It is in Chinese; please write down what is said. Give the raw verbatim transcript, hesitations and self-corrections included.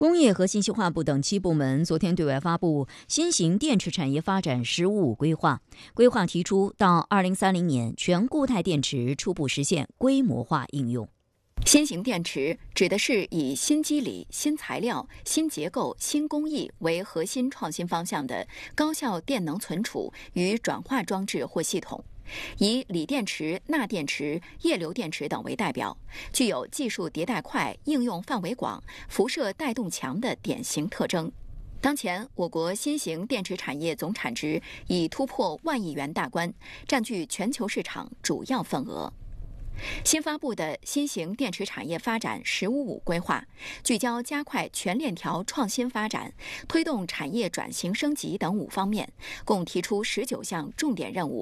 工业和信息化部等七部门昨天对外发布新型电池产业发展“十五五”规划。规划提出，到二零三零年，全固态电池初步实现规模化应用。 新型电池指的是以新机理、新材料、新结构、新工艺为核心创新方向的高效电能存储与转化装置或系统，以锂电池、钠电池、液流电池等为代表，具有技术迭代快、应用范围广、辐射带动强的典型特征。当前，我国新型电池产业总产值已突破万亿元大关，占据全球市场主要份额。新发布的新型电池产业发展“十五五”规划，聚焦加快全链条创新发展、推动产业转型升级等五方面，共提出十九项重点任务